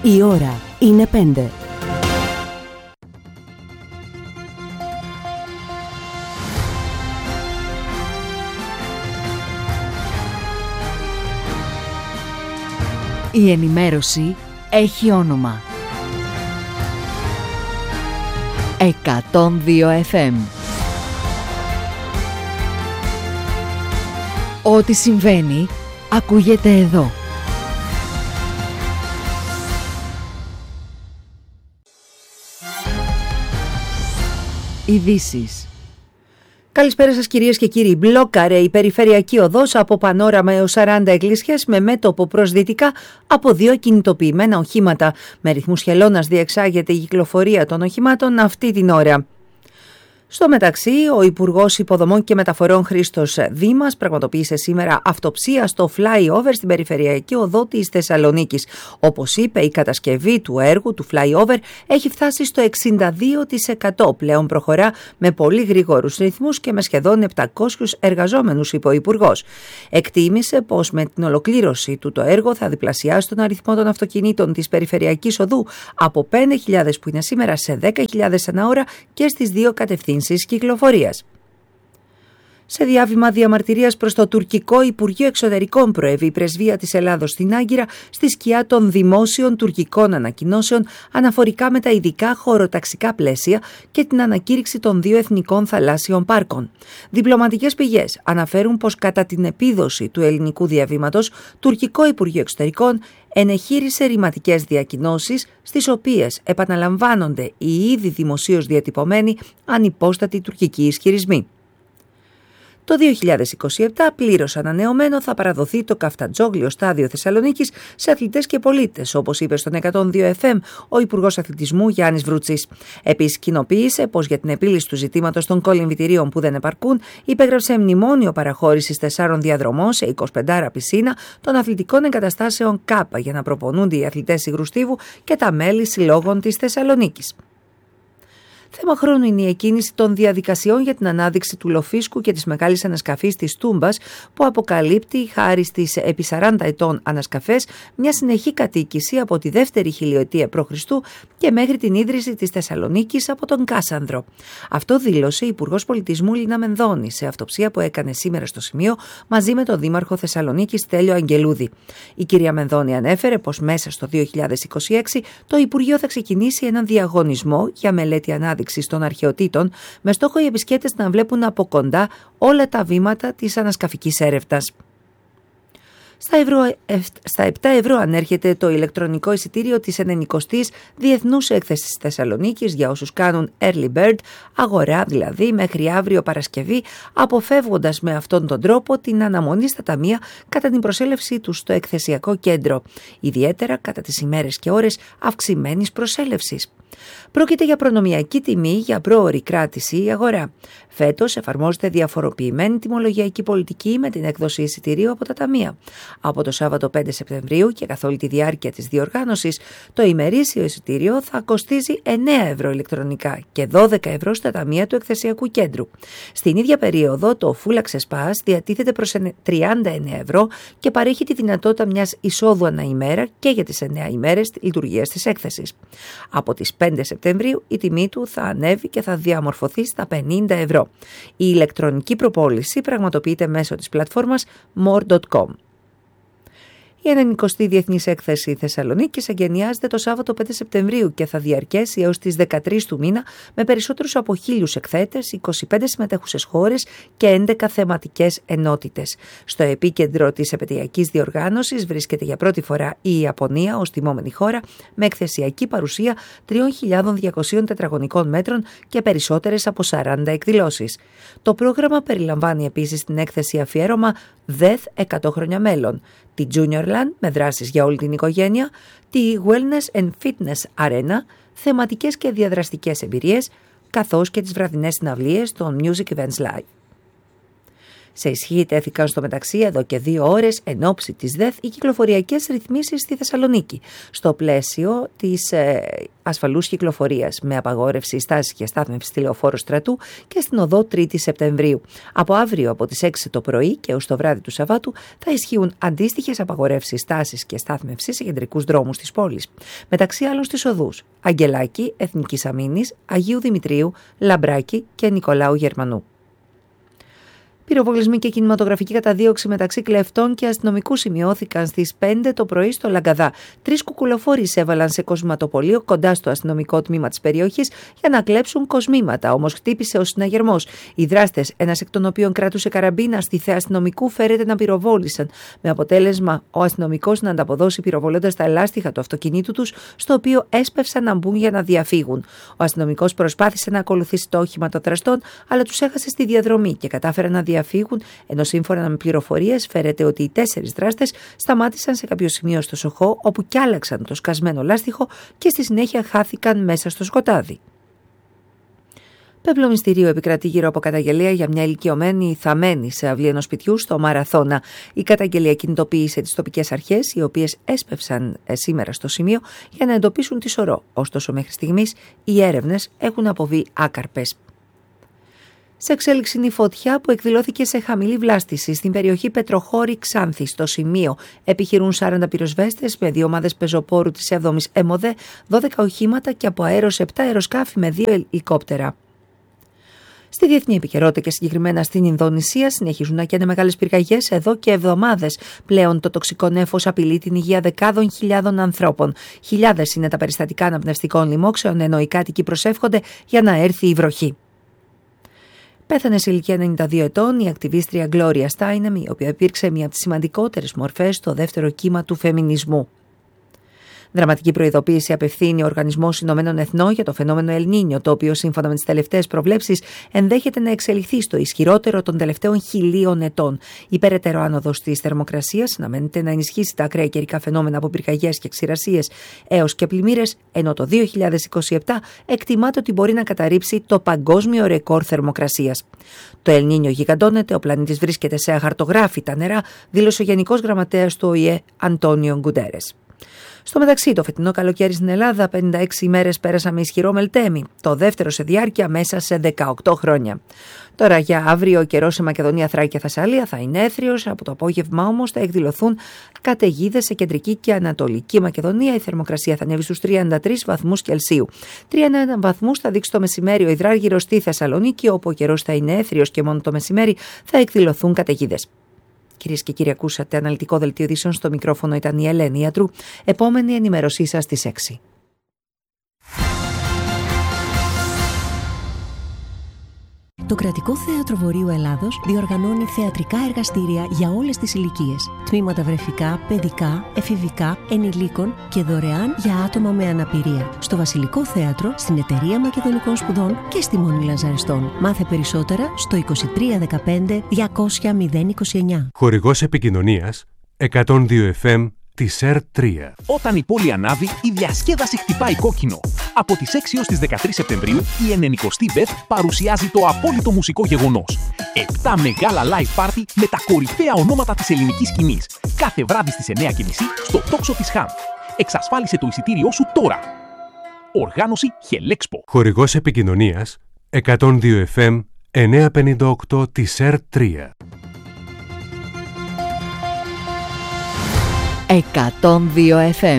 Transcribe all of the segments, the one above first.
Η ώρα είναι 5. Η ενημέρωση έχει όνομα. 102 FM. Ό,τι συμβαίνει, ακούγεται εδώ. Ειδήσεις. Καλησπέρα σας κυρίες και κύριοι. Μπλόκαρε η περιφερειακή οδός από Πανόραμα έως 40 Εκκλησιές με μέτωπο προς δυτικά από 2 ακινητοποιημένα οχήματα. Με ρυθμούς χελώνας διεξάγεται η κυκλοφορία των οχημάτων αυτή την ώρα. Στο μεταξύ, ο Υπουργός Υποδομών και Μεταφορών Χρήστος Δήμας πραγματοποίησε σήμερα αυτοψία στο flyover στην περιφερειακή οδό της Θεσσαλονίκης. Όπως είπε, η κατασκευή του έργου του flyover έχει φτάσει στο 62%. Πλέον προχωρά με πολύ γρήγορους ρυθμούς και με σχεδόν 700 εργαζόμενους, είπε ο Υπουργός. Εκτίμησε πως με την ολοκλήρωση του το έργο θα διπλασιάσει τον αριθμό των αυτοκινήτων της περιφερειακής οδού από 5.000 που είναι σήμερα σε 10.000 ανά ώρα και στις 2 κατευθύνσεις κυκλοφορίας. Σε διάβημα διαμαρτυρίας προς το τουρκικό Υπουργείο Εξωτερικών προέβη η πρεσβεία της Ελλάδος στην Άγκυρα στη σκιά των δημόσιων τουρκικών ανακοινώσεων αναφορικά με τα ειδικά χωροταξικά πλαίσια και την ανακήρυξη των 2 εθνικών θαλάσσιων πάρκων. Διπλωματικές πηγές αναφέρουν πως κατά την επίδοση του ελληνικού διαβήματος, τουρκικό Υπουργείο Εξωτερικών ενεχείρισε ρηματικές διακοινώσεις στις οποίες επαναλαμβάνονται οι ήδη δημοσίως διατυπωμένοι ανυπόστατοι τουρκικοί ισχυρισμοί. Το 2027 πλήρως ανανεωμένο θα παραδοθεί το Καφτατζόγλιο Στάδιο Θεσσαλονίκης σε αθλητές και πολίτες, όπως είπε στον 102 FM ο Υπουργός Αθλητισμού Γιάννης Βρούτσης. Επίσης κοινοποίησε πως για την επίλυση του ζητήματος των κολυμβητηρίων που δεν επαρκούν, υπέγραψε μνημόνιο παραχώρησης 4 διαδρομών σε 25 πισίνα των αθλητικών εγκαταστάσεων ΚΑΠΑ για να προπονούνται οι αθλητές υγρουστίβου και τα μέλη συλλόγων της Θεσσαλονίκης. Θέμα χρόνου είναι η εκκίνηση των διαδικασιών για την ανάδειξη του Λοφίσκου και της μεγάλης ανασκαφής της Τούμπας, που αποκαλύπτει, χάρη στις επί 40 ετών ανασκαφές, μια συνεχή κατοίκηση από τη 2η χιλιοετία π.Χ. και μέχρι την ίδρυση της Θεσσαλονίκης από τον Κάσανδρο. Αυτό δήλωσε η Υπουργός Πολιτισμού Λίνα Μενδώνη σε αυτοψία που έκανε σήμερα στο σημείο μαζί με τον Δήμαρχο Θεσσαλονίκης Στέλιο Αγγελούδη. Η κυρία Μενδώνη ανέφερε πως μέσα στο 2026 το Υπουργείο θα ξεκινήσει έναν διαγωνισμό για μελέτη ανάδειξη των αρχαιοτήτων με στόχο οι επισκέπτες να βλέπουν από κοντά όλα τα βήματα της ανασκαφικής έρευνας. Στα 7 ευρώ ανέρχεται το ηλεκτρονικό εισιτήριο της 90ης Διεθνούς Έκθεσης Θεσσαλονίκης για όσους κάνουν early bird, αγορά δηλαδή μέχρι αύριο Παρασκευή, αποφεύγοντας με αυτόν τον τρόπο την αναμονή στα ταμεία κατά την προσέλευσή τους στο εκθεσιακό κέντρο, ιδιαίτερα κατά τις ημέρες και ώρες αυξημένης προσέλευσης. Πρόκειται για προνομιακή τιμή για πρόωρη κράτηση ή αγορά. Φέτος εφαρμόζεται διαφοροποιημένη τιμολογιακή πολιτική με την έκδοση εισιτηρίου από τα ταμεία. Από το Σάββατο 5 Σεπτεμβρίου και καθ' όλη τη διάρκεια της διοργάνωσης, το ημερήσιο εισιτήριο θα κοστίζει 9 ευρώ ηλεκτρονικά και 12 ευρώ στα ταμεία του εκθεσιακού κέντρου. Στην ίδια περίοδο, το Full Access Pass διατίθεται προς 39 ευρώ και παρέχει τη δυνατότητα μιας εισόδου ανά ημέρα και για τις 9 ημέρες λειτουργίας της έκθεσης. Από τις 5 Σεπτεμβρίου η τιμή του θα ανέβει και θα διαμορφωθεί στα 50 ευρώ. Η ηλεκτρονική προπώληση πραγματοποιείται μέσω της πλατφόρμας more.com. Η 90η Διεθνής Έκθεση Θεσσαλονίκης εγκαινιάζεται το Σάββατο 5 Σεπτεμβρίου και θα διαρκέσει έως τις 13 του μήνα με περισσότερους από 1.000 εκθέτες, 25 συμμετέχουσες χώρες και 11 θεματικές ενότητες. Στο επίκεντρο της επαιτειακής διοργάνωσης βρίσκεται για πρώτη φορά η Ιαπωνία ως τιμόμενη χώρα με εκθεσιακή παρουσία 3.200 τετραγωνικών μέτρων και περισσότερες από 40 εκδηλώσεις. Το πρόγραμμα περιλαμβάνει επίσης την έκθεση αφιέρωμα Death 100 χρόνια μέλλον, τη Juniorland με δράσεις για όλη την οικογένεια, τη Wellness and Fitness Arena, θεματικές και διαδραστικές εμπειρίες, καθώς και τις βραδινές συναυλίες των Music Events Live. Σε ισχύ τέθηκαν στο μεταξύ εδώ και 2 ώρες εν ώψη της ΔΕΘ οι κυκλοφοριακές ρυθμίσεις στη Θεσσαλονίκη, στο πλαίσιο της ασφαλούς κυκλοφορίας, με απαγόρευση στάσης και στάθμευσης στη Λεωφόρο Στρατού και στην οδό 3η Σεπτεμβρίου. Από αύριο, από τις 6 το πρωί και έως το βράδυ του Σαββάτου, θα ισχύουν αντίστοιχες απαγορεύσεις στάσης και στάθμευσης σε κεντρικούς δρόμους της πόλης. Μεταξύ άλλων στις οδούς Αγγελάκη, Εθνικής Αμήνης, Αγίου Δημητρίου, Λαμπράκη και Νικολάου Γερμανού. Πυροβολισμοί και κινηματογραφική καταδίωξη μεταξύ κλεφτών και αστυνομικού σημειώθηκαν στις 5 το πρωί στο Λαγκαδά. 3 κουκουλοφόροι εισέβαλαν σε κοσματοπολείο κοντά στο αστυνομικό τμήμα της περιοχής για να κλέψουν κοσμήματα, όμως χτύπησε ο συναγερμός. Οι δράστες, ένας εκ των οποίων κρατούσε καραμπίνα στη θέα αστυνομικού, φέρεται να πυροβόλησαν, με αποτέλεσμα ο αστυνομικός να ανταποδώσει πυροβολώντας τα ελάστιχα του αυτοκινήτου τους, στο οποίο έσπευσαν να μπουν για να διαφύγουν. Ο αστυνομικός προσπάθησε να ακολουθήσει το όχημα των δραστών, αλλά τους έχασε στη διαδρομή και κατάφεραν να διαφύγουν, ενώ σύμφωνα με πληροφορίες φέρεται ότι οι 4 δράστες σταμάτησαν σε κάποιο σημείο στο Σοχό, όπου κι άλλαξαν το σκασμένο λάστιχο και στη συνέχεια χάθηκαν μέσα στο σκοτάδι. Πέπλο μυστηρίου επικρατεί γύρω από καταγγελία για μια ηλικιωμένη θαμμένη σε αυλή ενός σπιτιού στο Μαραθώνα. Η καταγγελία κινητοποίησε τις τοπικές αρχές, οι οποίες έσπευσαν σήμερα στο σημείο για να εντοπίσουν τη σωρό. Ωστόσο, μέχρι στιγμής οι έρευνες έχουν αποβεί άκαρπες. Σε εξέλιξη είναι η φωτιά που εκδηλώθηκε σε χαμηλή βλάστηση στην περιοχή Πετροχώρη Ξάνθη. Στο σημείο επιχειρούν 40 πυροσβέστες με 2 ομάδες πεζοπόρου της 7ης ΕΜΟΔΕ, 12 οχήματα και από αέρος 7 αεροσκάφη με 2 ελικόπτερα. Στη διεθνή επικαιρότητα και συγκεκριμένα στην Ινδονησία συνεχίζουν να καίνε μεγάλες πυρκαγιές εδώ και εβδομάδες. Πλέον το τοξικό νέφος απειλεί την υγεία δεκάδων χιλιάδων ανθρώπων. Χιλιάδες είναι τα περιστατικά αναπνευστικών λοιμόξεων, ενώ οι κάτοικοι προσεύχονται για να έρθει η βροχή. Πέθανε σε ηλικία 92 ετών η ακτιβίστρια Γκλόρια Στάινεμ, η οποία υπήρξε μία από τις σημαντικότερες μορφές στο δεύτερο κύμα του φεμινισμού. Δραματική προειδοποίηση απευθύνει ο Οργανισμός Ηνωμένων Εθνών για το φαινόμενο El Niño, το οποίο σύμφωνα με τις τελευταίες προβλέψεις ενδέχεται να εξελιχθεί στο ισχυρότερο των τελευταίων 1000 ετών. Η περαιτέρω άνοδος της θερμοκρασίας αναμένεται να ενισχύσει τα ακραία καιρικά φαινόμενα από πυρκαγιές και ξηρασίες έως και πλημμύρες, ενώ το 2027 εκτιμάται ότι μπορεί να καταρρύψει το παγκόσμιο ρεκόρ θερμοκρασίας. Το El Niño γιγαντώνεται, ο πλανήτης βρίσκεται σε αχαρτογράφητα νερά, δήλωσε ο Γενικός Γραμματέας του ΟΗΕ Αντώνιο Γκουντέρες. Στο μεταξύ, το φετινό καλοκαίρι στην Ελλάδα, 56 ημέρες πέρασαν με ισχυρό μελτέμι, το δεύτερο σε διάρκεια μέσα σε 18 χρόνια. Τώρα για αύριο ο καιρός σε Μακεδονία, Θράκη και Θεσσαλία θα είναι έθριος, από το απόγευμα όμως θα εκδηλωθούν καταιγίδες σε κεντρική και ανατολική Μακεδονία. Η θερμοκρασία θα ανέβει στους 33 βαθμούς Κελσίου. 31 βαθμούς θα δείξει το μεσημέρι ο υδράργυρος στη Θεσσαλονίκη, όπου ο καιρός θα είναι έθριος και μόνο το μεσημέρι θα εκδηλωθούν καταιγίδες. Κυρίες και κύριοι, ακούσατε αναλυτικό δελτίο ειδήσεων. Στο μικρόφωνο ήταν η Ελένη Ιατρού. Επόμενη ενημέρωσή σας στις 6. Το Κρατικό Θέατρο Βορείου Ελλάδος διοργανώνει θεατρικά εργαστήρια για όλες τις ηλικίες. Τμήματα βρεφικά, παιδικά, εφηβικά, ενηλίκων και δωρεάν για άτομα με αναπηρία. Στο Βασιλικό Θέατρο, στην Εταιρεία Μακεδονικών Σπουδών και στη Μονή Λαζαριστών. Μάθε περισσότερα στο 2315 200 029. Χορηγός επικοινωνίας 102 FM της ΕΡΤ3. Όταν η πόλη ανάβει, η διασκέδαση χτυπάει κόκκινο. Από τις 6 έως τις 13 Σεπτεμβρίου, η 90η ΒΕΘ παρουσιάζει το απόλυτο μουσικό γεγονός. 7 μεγάλα live party με τα κορυφαία ονόματα της ελληνικής σκηνής. Κάθε βράδυ στις 9:30 στο τόξο της ΧΑΜ. Εξασφάλισε το εισιτήριό σου τώρα. Οργάνωση Χελέξπο. Χορηγός επικοινωνίας 102 FM 958 της ΕΡΤ3. 102 FM.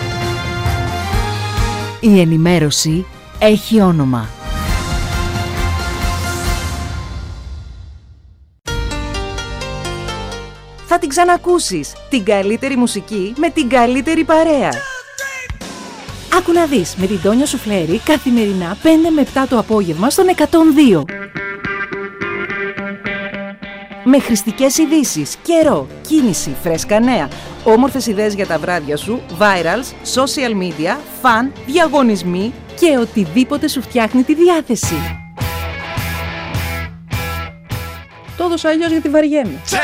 Η ενημέρωση έχει όνομα. Θα την ξανακούσεις. Την καλύτερη μουσική με την καλύτερη παρέα. Άκου να δεις με την Τόνια Σουφλέρη καθημερινά 5 με 7 το απόγευμα στον 102. Με χρηστικές ειδήσεις, καιρό, κίνηση, φρέσκα νέα, όμορφες ιδέες για τα βράδια σου, virals, social media, φαν, διαγωνισμοί και οτιδήποτε σου φτιάχνει τη διάθεση. Το έδωσα αλλιώς γιατί βαριέμαι.